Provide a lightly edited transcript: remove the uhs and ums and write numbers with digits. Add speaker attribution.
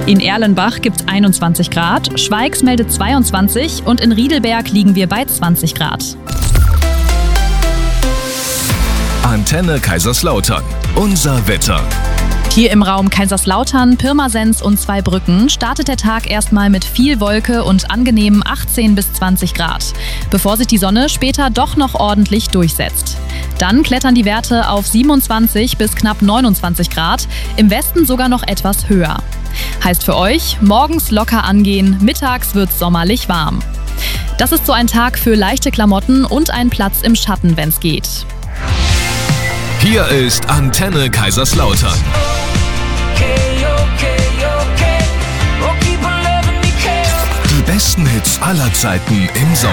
Speaker 1: In Erlenbach gibt es 21 Grad, Schweigs meldet 22 und in Riedelberg liegen wir bei 20 Grad.
Speaker 2: Antenne Kaiserslautern. Unser Wetter.
Speaker 1: Hier im Raum Kaiserslautern, Pirmasens und Zweibrücken startet der Tag erstmal mit viel Wolke und angenehmen 18 bis 20 Grad, bevor sich die Sonne später doch noch ordentlich durchsetzt. Dann klettern die Werte auf 27 bis knapp 29 Grad, im Westen sogar noch etwas höher. Heißt für euch, morgens locker angehen, mittags wird's sommerlich warm. Das ist so ein Tag für leichte Klamotten und ein Platz im Schatten, wenn's geht.
Speaker 2: Hier ist Antenne Kaiserslautern. Die besten Hits aller Zeiten im Sommer.